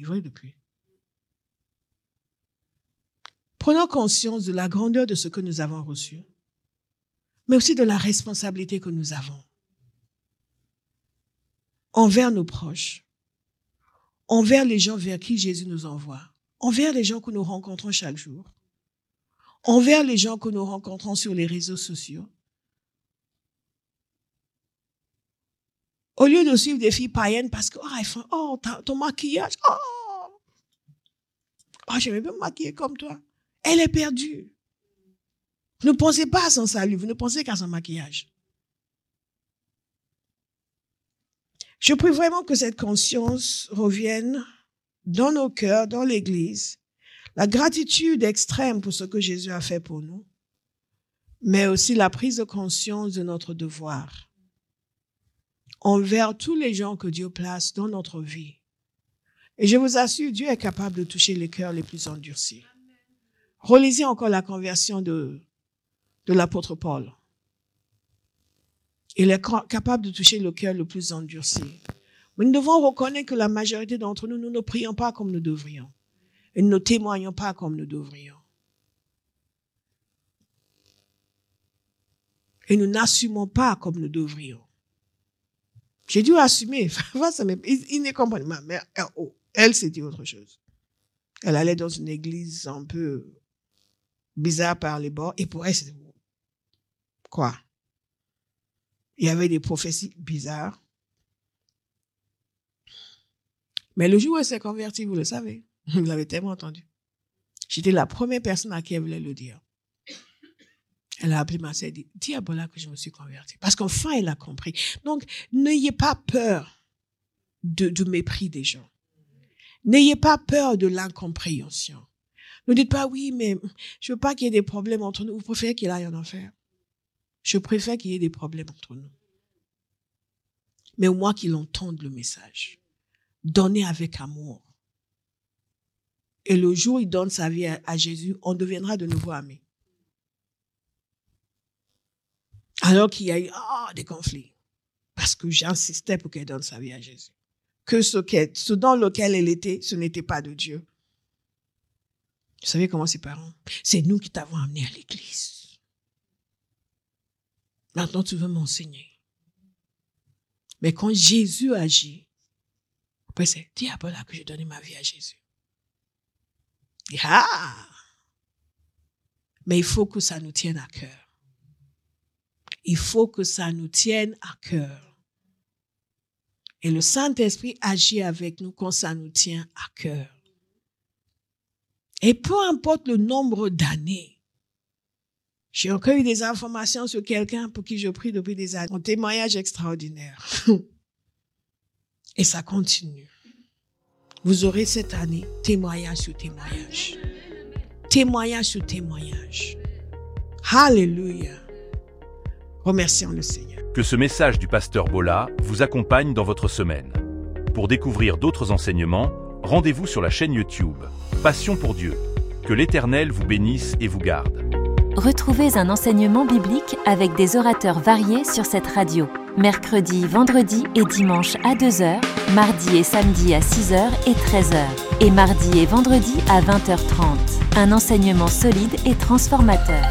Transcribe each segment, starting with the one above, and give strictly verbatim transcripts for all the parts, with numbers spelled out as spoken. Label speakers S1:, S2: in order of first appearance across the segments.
S1: délivrés depuis. Prenons conscience de la grandeur de ce que nous avons reçu, mais aussi de la responsabilité que nous avons envers nos proches, envers les gens vers qui Jésus nous envoie, envers les gens que nous rencontrons chaque jour, envers les gens que nous rencontrons sur les réseaux sociaux. Au lieu de suivre des filles païennes parce que, oh, elles font, oh, ton maquillage, oh, oh, je vais me maquiller comme toi. Elle est perdue. Ne pensez pas à son salut, vous ne pensez qu'à son maquillage. Je prie vraiment que cette conscience revienne dans nos cœurs, dans l'Église, la gratitude extrême pour ce que Jésus a fait pour nous, mais aussi la prise de conscience de notre devoir envers tous les gens que Dieu place dans notre vie. Et je vous assure, Dieu est capable de toucher les cœurs les plus endurcis. Relisez encore la conversion de, de l'apôtre Paul. Il est capable de toucher le cœur le plus endurci. Mais nous devons reconnaître que la majorité d'entre nous, nous ne prions pas comme nous devrions. Et nous ne témoignons pas comme nous devrions. Et nous n'assumons pas comme nous devrions. J'ai dû assumer. il, il ne comprenait pas. Mais oh, elle, c'était autre chose. Elle allait dans une église un peu bizarre par les bords. Et pour elle, c'était quoi? Il y avait des prophéties bizarres. Mais le jour où elle s'est convertie, vous le savez, vous l'avez tellement entendu. J'étais la première personne à qui elle voulait le dire. Elle a appelé ma sœur et dit, dis à Bola que je me suis convertie. Parce qu'enfin, elle a compris. Donc, n'ayez pas peur de, du mépris des gens. N'ayez pas peur de l'incompréhension. Ne dites pas, oui, mais je veux pas qu'il y ait des problèmes entre nous. Vous préférez qu'il aille en enfer? Je préfère qu'il y ait des problèmes entre nous. Mais au moins qu'il entende le message. Donnez avec amour. Et le jour où il donne sa vie à, à Jésus, on deviendra de nouveau amis. Alors qu'il y a eu oh, des conflits. Parce que j'insistais pour qu'elle donne sa vie à Jésus. Que ce, qu'elle, ce dans lequel elle était, ce n'était pas de Dieu. Vous savez comment c'est parents? C'est nous qui t'avons amené à l'église. Maintenant, tu veux m'enseigner. Mais quand Jésus agit, après c'est, dis à Paul que j'ai donné ma vie à Jésus. Et, ah! Mais il faut que ça nous tienne à cœur. Il faut que ça nous tienne à cœur. Et le Saint-Esprit agit avec nous quand ça nous tient à cœur. Et peu importe le nombre d'années, j'ai encore eu des informations sur quelqu'un pour qui je prie depuis des années. Un témoignage extraordinaire. Et ça continue. Vous aurez cette année témoignage sur témoignage. Témoignage sur témoignage. Alléluia. Remercions le Seigneur.
S2: Que ce message du pasteur Bola vous accompagne dans votre semaine. Pour découvrir d'autres enseignements, rendez-vous sur la chaîne YouTube Passion pour Dieu. Que l'Éternel vous bénisse et vous garde.
S3: Retrouvez un enseignement biblique avec des orateurs variés sur cette radio. Mercredi, vendredi et dimanche à deux heures, mardi et samedi à six heures et treize heures, et mardi et vendredi à vingt heures trente. Un enseignement solide et transformateur.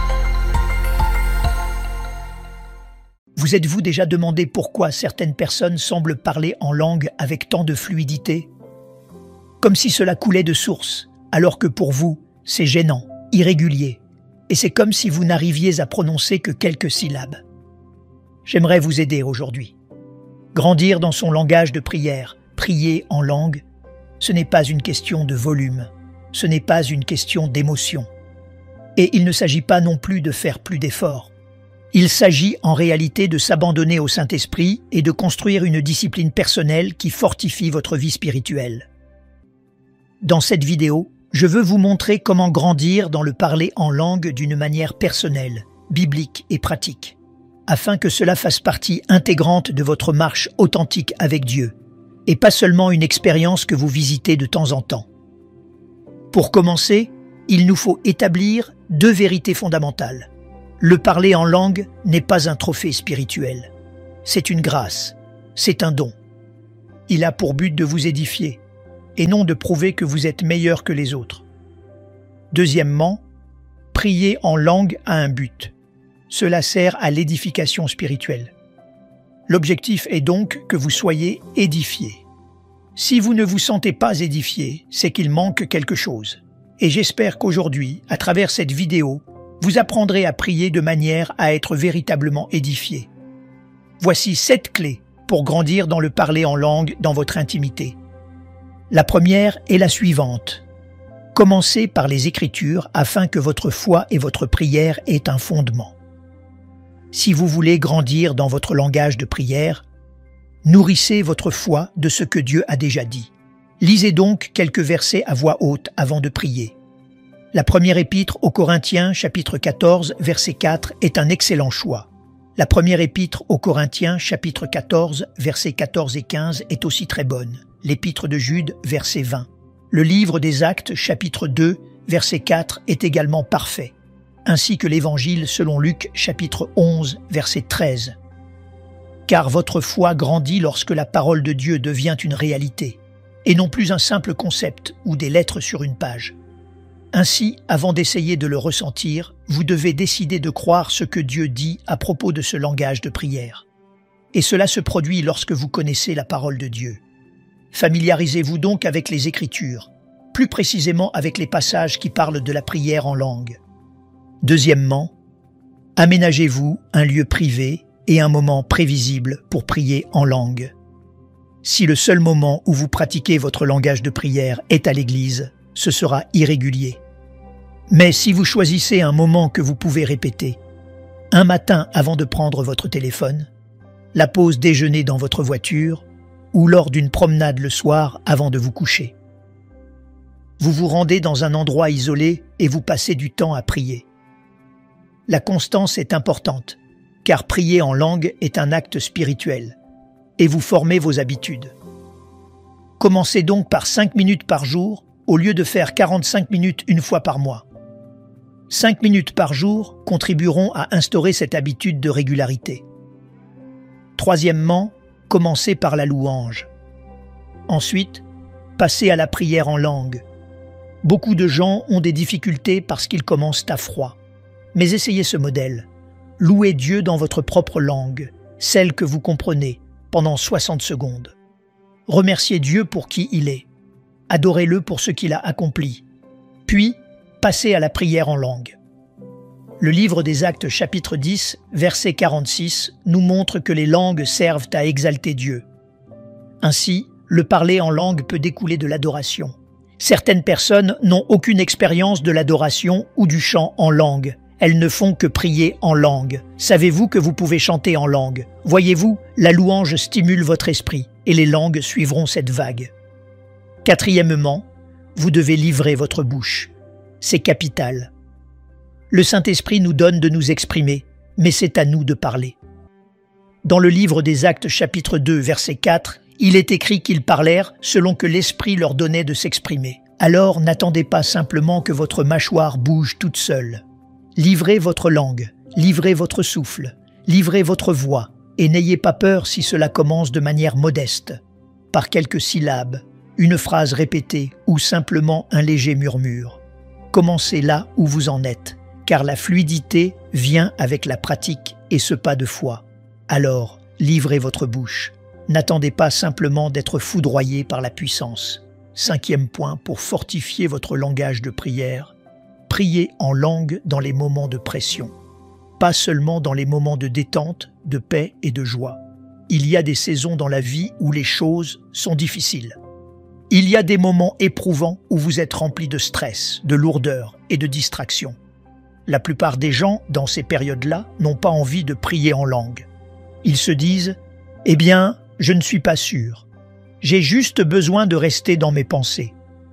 S4: Vous êtes-vous déjà demandé pourquoi certaines personnes semblent parler en langue avec tant de fluidité? Comme si cela coulait de source, alors que pour vous, c'est gênant, irrégulier, et c'est comme si vous n'arriviez à prononcer que quelques syllabes. J'aimerais vous aider aujourd'hui. Grandir dans son langage de prière, prier en langue, ce n'est pas une question de volume, ce n'est pas une question d'émotion. Et il ne s'agit pas non plus de faire plus d'efforts. Il s'agit en réalité de s'abandonner au Saint-Esprit et de construire une discipline personnelle qui fortifie votre vie spirituelle. Dans cette vidéo, je veux vous montrer comment grandir dans le parler en langue d'une manière personnelle, biblique et pratique, afin que cela fasse partie intégrante de votre marche authentique avec Dieu, et pas seulement une expérience que vous visitez de temps en temps. Pour commencer, il nous faut établir deux vérités fondamentales. Le parler en langue n'est pas un trophée spirituel. C'est une grâce, c'est un don. Il a pour but de vous édifier. et non de prouver que vous êtes meilleur que les autres. Deuxièmement, prier en langue a un but. Cela sert à l'édification spirituelle. L'objectif est donc que vous soyez édifiés. Si vous ne vous sentez pas édifié, c'est qu'il manque quelque chose. Et j'espère qu'aujourd'hui, à travers cette vidéo, vous apprendrez à prier de manière à être véritablement édifié. Voici sept clés pour grandir dans le parler en langue dans votre intimité. La première est la suivante. Commencez par les Écritures afin que votre foi et votre prière aient un fondement. Si vous voulez grandir dans votre langage de prière, nourrissez votre foi de ce que Dieu a déjà dit. Lisez donc quelques versets à voix haute avant de prier. La première épître aux Corinthiens, chapitre quatorze, verset quatre, est un excellent choix. La première épître aux Corinthiens, chapitre quatorze, versets quatorze et quinze, est aussi très bonne. L'épître de Jude, verset vingt. Le livre des Actes, chapitre deux, verset quatre, est également parfait, ainsi que l'Évangile selon Luc, chapitre onze, verset treize. Car votre foi grandit lorsque la parole de Dieu devient une réalité, et non plus un simple concept ou des lettres sur une page. Ainsi, avant d'essayer de le ressentir, vous devez décider de croire ce que Dieu dit à propos de ce langage de prière. Et cela se produit lorsque vous connaissez la parole de Dieu. Familiarisez-vous donc avec les Écritures, plus précisément avec les passages qui parlent de la prière en langue. Deuxièmement, aménagez-vous un lieu privé et un moment prévisible pour prier en langue. Si le seul moment où vous pratiquez votre langage de prière est à l'église, ce sera irrégulier. Mais si vous choisissez un moment que vous pouvez répéter, un matin avant de prendre votre téléphone, la pause déjeuner dans votre voiture ou lors d'une promenade le soir avant de vous coucher. Vous vous rendez dans un endroit isolé et vous passez du temps à prier. La constance est importante, car prier en langue est un acte spirituel, et vous formez vos habitudes. Commencez donc par cinq minutes par jour, au lieu de faire quarante-cinq minutes une fois par mois. cinq minutes par jour contribueront à instaurer cette habitude de régularité. Troisièmement, commencez par la louange. Ensuite, passez à la prière en langue. Beaucoup de gens ont des difficultés parce qu'ils commencent à froid. Mais essayez ce modèle. Louez Dieu dans votre propre langue, celle que vous comprenez, pendant soixante secondes. Remerciez Dieu pour qui il est. Adorez-le pour ce qu'il a accompli. Puis, passez à la prière en langue. Le livre des Actes chapitre dix, verset quarante-six, nous montre que les langues servent à exalter Dieu. Ainsi, le parler en langue peut découler de l'adoration. Certaines personnes n'ont aucune expérience de l'adoration ou du chant en langue. Elles ne font que prier en langue. Savez-vous que vous pouvez chanter en langue? Voyez-vous, la louange stimule votre esprit et les langues suivront cette vague. Quatrièmement, vous devez livrer votre bouche. C'est capital. Le Saint-Esprit nous donne de nous exprimer, mais c'est à nous de parler. Dans le livre des Actes chapitre deux, verset quatre, il est écrit qu'ils parlèrent selon que l'Esprit leur donnait de s'exprimer. Alors n'attendez pas simplement que votre mâchoire bouge toute seule. Livrez votre langue, livrez votre souffle, livrez votre voix, et n'ayez pas peur si cela commence de manière modeste, par quelques syllabes, une phrase répétée ou simplement un léger murmure. Commencez là où vous en êtes, car la fluidité vient avec la pratique et ce pas de foi. Alors, livrez votre bouche. N'attendez pas simplement d'être foudroyé par la puissance. Cinquième point pour fortifier votre langage de prière. Priez en langue dans les moments de pression. Pas seulement dans les moments de détente, de paix et de joie. Il y a des saisons dans la vie où les choses sont difficiles. Il y a des moments éprouvants où vous êtes rempli de stress, de lourdeur et de distraction. La plupart des gens, dans ces périodes-là, n'ont pas envie de prier en langue. Ils se disent « Eh bien, je ne suis pas sûr. J'ai juste besoin de rester dans mes pensées. »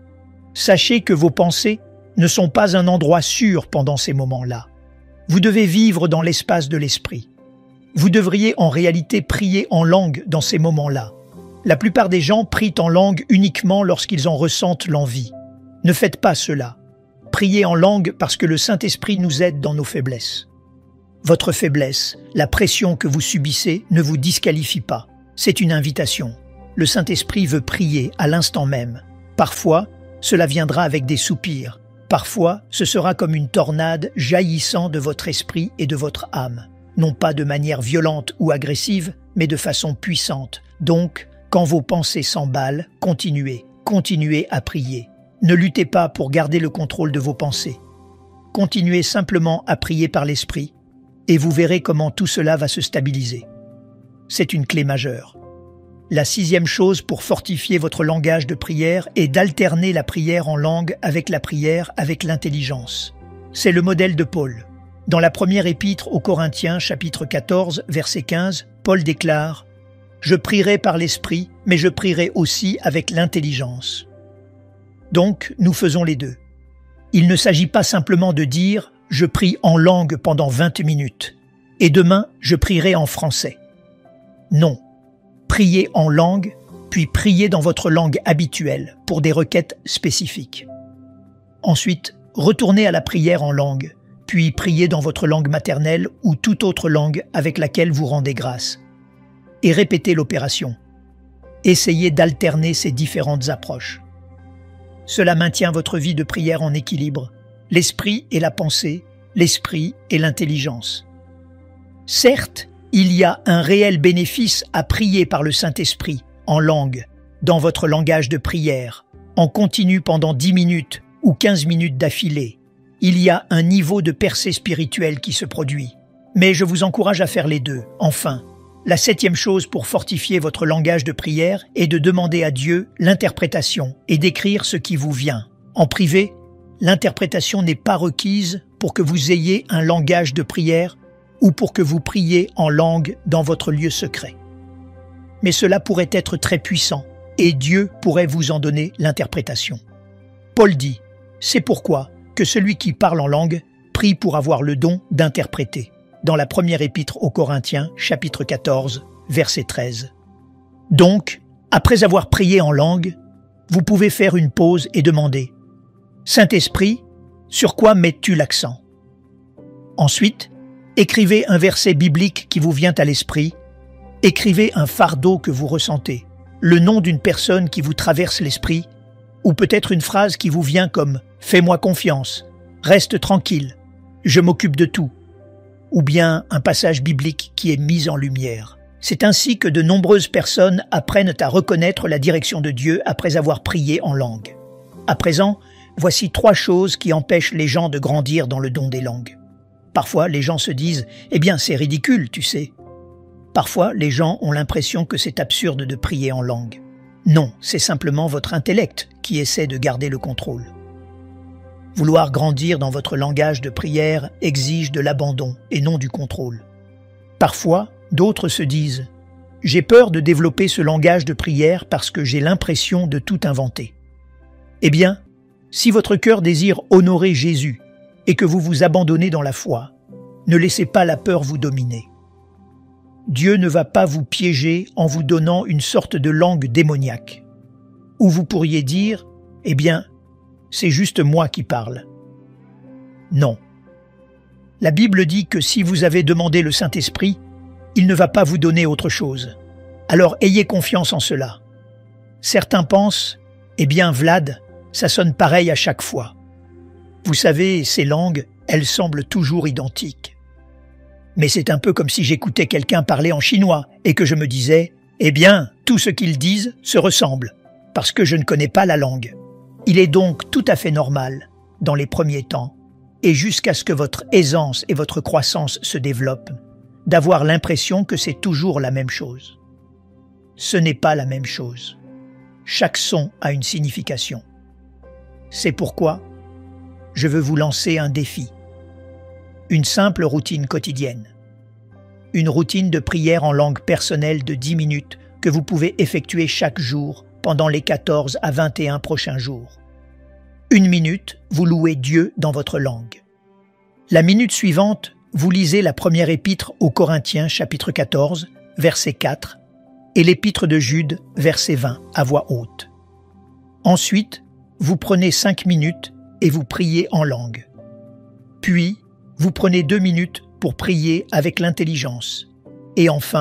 S4: Sachez que vos pensées ne sont pas un endroit sûr pendant ces moments-là. Vous devez vivre dans l'espace de l'esprit. Vous devriez en réalité prier en langue dans ces moments-là. La plupart des gens prient en langue uniquement lorsqu'ils en ressentent l'envie. Ne faites pas cela. Priez en langue parce que le Saint-Esprit nous aide dans nos faiblesses. Votre faiblesse, la pression que vous subissez, ne vous disqualifie pas. C'est une invitation. Le Saint-Esprit veut prier à l'instant même. Parfois, cela viendra avec des soupirs. Parfois, ce sera comme une tornade jaillissant de votre esprit et de votre âme. Non pas de manière violente ou agressive, mais de façon puissante. Donc, quand vos pensées s'emballent, continuez, continuez à prier. Ne luttez pas pour garder le contrôle de vos pensées. Continuez simplement à prier par l'esprit, et vous verrez comment tout cela va se stabiliser. C'est une clé majeure. La sixième chose pour fortifier votre langage de prière est d'alterner la prière en langue avec la prière avec l'intelligence. C'est le modèle de Paul. Dans la première épître aux Corinthiens, chapitre quatorze, verset quinze, Paul déclare « Je prierai par l'esprit, mais je prierai aussi avec l'intelligence. » Donc, nous faisons les deux. Il ne s'agit pas simplement de dire « Je prie en langue pendant vingt minutes et demain, je prierai en français. » Non. Priez en langue, puis priez dans votre langue habituelle pour des requêtes spécifiques. Ensuite, retournez à la prière en langue, puis priez dans votre langue maternelle ou toute autre langue avec laquelle vous rendez grâce. Et répétez l'opération. Essayez d'alterner ces différentes approches. Cela maintient votre vie de prière en équilibre, l'esprit et la pensée, l'esprit et l'intelligence. Certes, il y a un réel bénéfice à prier par le Saint-Esprit, en langue, dans votre langage de prière, en continu pendant dix minutes ou quinze minutes d'affilée. Il y a un niveau de percée spirituelle qui se produit. Mais je vous encourage à faire les deux. Enfin, la septième chose pour fortifier votre langage de prière est de demander à Dieu l'interprétation et d'écrire ce qui vous vient. En privé, l'interprétation n'est pas requise pour que vous ayez un langage de prière ou pour que vous priez en langue dans votre lieu secret. Mais cela pourrait être très puissant, et Dieu pourrait vous en donner l'interprétation. Paul dit, c'est pourquoi que celui qui parle en langue prie pour avoir le don d'interpréter, dans la première épître aux Corinthiens, chapitre quatorze, verset treize. Donc, après avoir prié en langue, vous pouvez faire une pause et demander « Saint-Esprit, sur quoi mets-tu l'accent ?» Ensuite, écrivez un verset biblique qui vous vient à l'esprit, écrivez un fardeau que vous ressentez, le nom d'une personne qui vous traverse l'esprit, ou peut-être une phrase qui vous vient comme « Fais-moi confiance, reste tranquille, je m'occupe de tout », ou bien un passage biblique qui est mis en lumière. C'est ainsi que de nombreuses personnes apprennent à reconnaître la direction de Dieu après avoir prié en langue. À présent, voici trois choses qui empêchent les gens de grandir dans le don des langues. Parfois, les gens se disent « Eh bien, c'est ridicule, tu sais ». Parfois, les gens ont l'impression que c'est absurde de prier en langue. Non, c'est simplement votre intellect qui essaie de garder le contrôle. Vouloir grandir dans votre langage de prière exige de l'abandon et non du contrôle. Parfois, d'autres se disent « J'ai peur de développer ce langage de prière parce que j'ai l'impression de tout inventer ». Eh bien, si votre cœur désire honorer Jésus et que vous vous abandonnez dans la foi, ne laissez pas la peur vous dominer. Dieu ne va pas vous piéger en vous donnant une sorte de langue démoniaque, où vous pourriez dire « Eh bien, c'est juste moi qui parle ». Non. La Bible dit que si vous avez demandé le Saint-Esprit, il ne va pas vous donner autre chose. Alors ayez confiance en cela. Certains pensent « Eh bien, Vlad, ça sonne pareil à chaque fois ». Vous savez, ces langues, elles semblent toujours identiques. Mais c'est un peu comme si j'écoutais quelqu'un parler en chinois et que je me disais « Eh bien, tout ce qu'ils disent se ressemble, parce que je ne connais pas la langue ». Il est donc tout à fait normal, dans les premiers temps, et jusqu'à ce que votre aisance et votre croissance se développent, d'avoir l'impression que c'est toujours la même chose. Ce n'est pas la même chose. Chaque son a une signification. C'est pourquoi je veux vous lancer un défi. Une simple routine quotidienne. Une routine de prière en langue personnelle de dix minutes que vous pouvez effectuer chaque jour pendant les quatorze à vingt et un prochains jours. Une minute, vous louez Dieu dans votre langue. La minute suivante, vous lisez la première épître aux Corinthiens, chapitre quatorze, verset quatre, et l'épître de Jude, verset vingt, à voix haute. Ensuite, vous prenez cinq minutes et vous priez en langue. Puis, vous prenez deux minutes pour prier avec l'intelligence. Et enfin,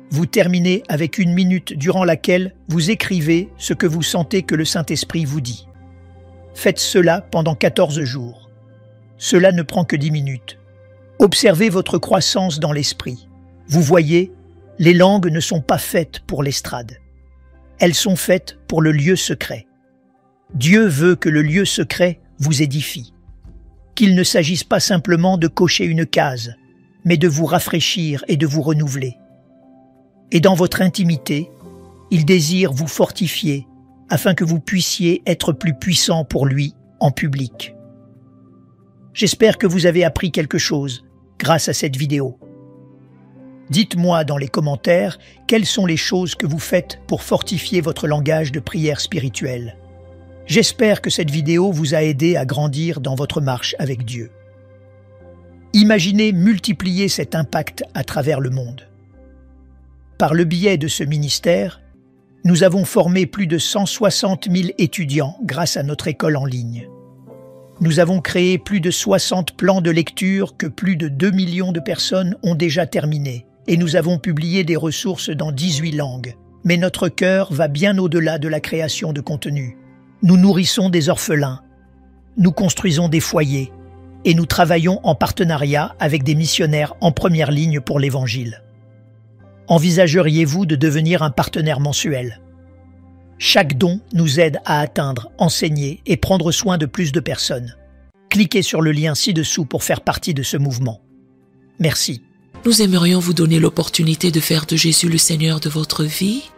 S4: Vous terminez avec une minute durant laquelle vous écrivez ce que vous sentez que le Saint-Esprit vous dit. Faites cela pendant quatorze jours. Cela ne prend que dix minutes. Observez votre croissance dans l'esprit. Vous voyez, les langues ne sont pas faites pour l'estrade. Elles sont faites pour le lieu secret. Dieu veut que le lieu secret vous édifie. Qu'il ne s'agisse pas simplement de cocher une case, mais de vous rafraîchir et de vous renouveler. Et dans votre intimité, il désire vous fortifier afin que vous puissiez être plus puissant pour lui en public. J'espère que vous avez appris quelque chose grâce à cette vidéo. Dites-moi dans les commentaires quelles sont les choses que vous faites pour fortifier votre langage de prière spirituelle. J'espère que cette vidéo vous a aidé à grandir dans votre marche avec Dieu. Imaginez multiplier cet impact à travers le monde. Par le biais de ce ministère, nous avons formé plus de cent soixante mille étudiants grâce à notre école en ligne. Nous avons créé plus de soixante plans de lecture que plus de deux millions de personnes ont déjà terminés et nous avons publié des ressources dans dix-huit langues. Mais notre cœur va bien au-delà de la création de contenu. Nous nourrissons des orphelins, nous construisons des foyers et nous travaillons en partenariat avec des missionnaires en première ligne pour l'Évangile. Envisageriez-vous de devenir un partenaire mensuel? Chaque don nous aide à atteindre, enseigner et prendre soin de plus de personnes. Cliquez sur le lien ci-dessous pour faire partie de ce mouvement. Merci.
S5: Nous aimerions vous donner l'opportunité de faire de Jésus le Seigneur de votre vie